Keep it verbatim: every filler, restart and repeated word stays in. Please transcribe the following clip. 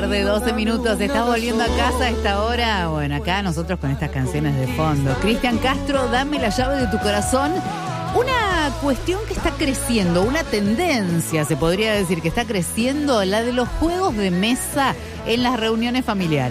tarde, doce minutos. ¿Estás volviendo a casa a esta hora? Bueno, acá nosotros con estas canciones de fondo. Cristian Castro, dame la llave de tu corazón. Una cuestión que está creciendo, una tendencia, se podría decir, que está creciendo, la de los juegos de mesa en las reuniones familiares.